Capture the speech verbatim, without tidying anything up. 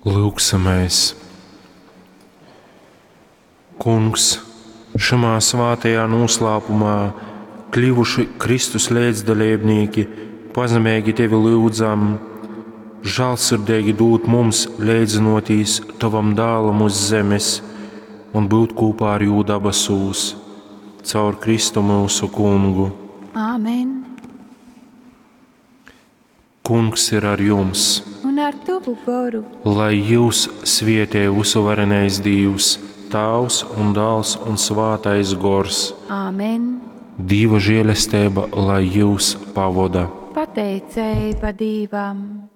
Lūksamais. Kungs, šamā svātajā noslēpumā kļuvuši Kristus līdzdalībnieki, pazemīgi Tevi lūdzam, žēlsirdīgi dod mums līdzinotīs Tavam dēlam uz zemes un būt kopā ar Jū dabasūs, caur Kristu mūsu Kungu. Āmen. Kungs ir ar jums, Un ar Tavu garu. lai Jūs svētī visuvarenais Dievs, Tēvs un Dēls un Svētais Gors. Āmen. Dieva žēlastība, lai jūs pavada. Pateicēja Dievam.